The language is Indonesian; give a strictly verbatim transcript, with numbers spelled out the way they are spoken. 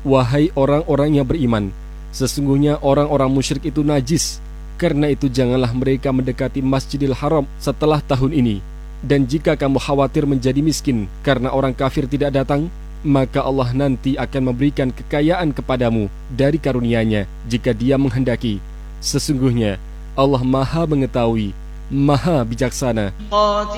Wahai orang-orang yang beriman, sesungguhnya orang-orang musyrik itu najis. Karena itu janganlah mereka mendekati Masjidil Haram setelah tahun ini. Dan jika kamu khawatir menjadi miskin karena orang kafir tidak datang, maka Allah nanti akan memberikan kekayaan kepadamu dari karunia-Nya jika Dia menghendaki. Sesungguhnya Allah Maha mengetahui, Maha bijaksana.